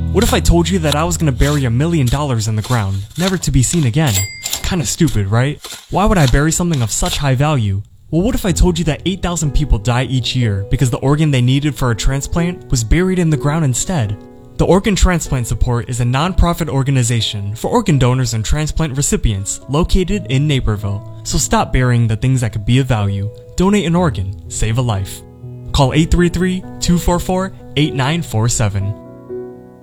What if I told you that I was gonna bury $1 million in the ground, never to be seen again? Kinda stupid, right? Why would I bury something of such high value? Well, what if I told you that 8,000 people die each year because the organ they needed for a transplant was buried in the ground instead? The Organ Transplant Support is a non-profit organization for organ donors and transplant recipients located in Naperville. So stop burying the things that could be of value. Donate an organ, save a life. Call 833-244-8947.